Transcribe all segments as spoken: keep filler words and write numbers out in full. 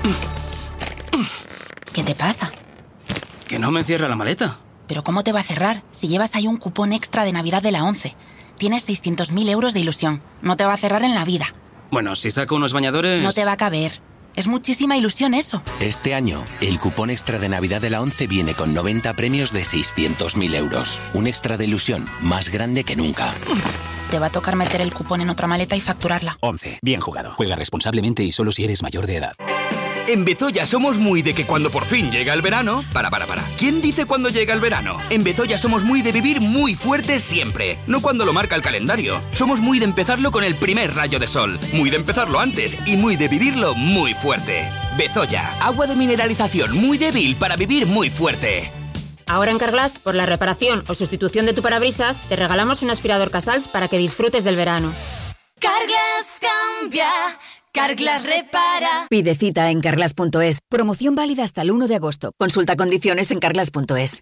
¿Qué te pasa? Que no me cierra la maleta. ¿Pero cómo te va a cerrar si llevas ahí un cupón extra de Navidad de la ONCE? Tienes seiscientos mil euros de ilusión. No te va a cerrar en la vida. Bueno, si saco unos bañadores... No te va a caber. Es muchísima ilusión eso. Este año, el cupón extra de Navidad de la ONCE viene con noventa premios de seiscientos mil euros. Un extra de ilusión más grande que nunca. Te va a tocar meter el cupón en otra maleta y facturarla. ONCE. Bien jugado. Juega responsablemente y solo si eres mayor de edad. En Bezoya somos muy de que cuando por fin llega el verano... Para, para, para. ¿Quién dice cuando llega el verano? En Bezoya somos muy de vivir muy fuerte siempre. No cuando lo marca el calendario. Somos muy de empezarlo con el primer rayo de sol. Muy de empezarlo antes y muy de vivirlo muy fuerte. Bezoya. Agua de mineralización muy débil para vivir muy fuerte. Ahora en Carglass, por la reparación o sustitución de tu parabrisas, te regalamos un aspirador Casals para que disfrutes del verano. Carglass cambia, Carglass repara. Pide cita en carglass punto es. Promoción válida hasta el uno de agosto. Consulta condiciones en carglass punto es.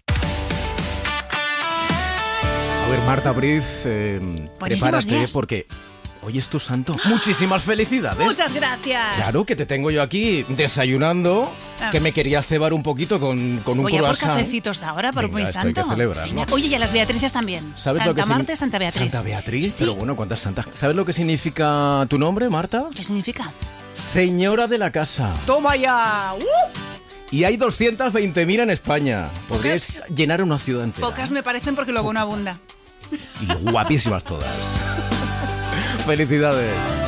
A ver, Marta Briz, eh, prepárate días. Porque hoy es tu santo. Muchísimas felicidades. Muchas gracias. Claro, que te tengo yo aquí desayunando, ah. que me quería cebar un poquito con, con un Voy croissant. Voy a por cafecitos ahora, por Venga, mi esto santo. hay que celebrarlo. Oye, y a las Beatrices también. ¿Sabes Santa lo que Marta y Santa Beatriz. Santa Beatriz, sí. Pero bueno, ¿cuántas santas? ¿Sabes lo que significa tu nombre, Marta? ¿Qué significa? Señora de la casa. ¡Toma ya! ¡Uh! Y hay doscientos veinte mil en España. Podrías Pocas, llenar una ciudad entera. Pocas me parecen porque lo bueno abunda. Y guapísimas todas. Felicidades.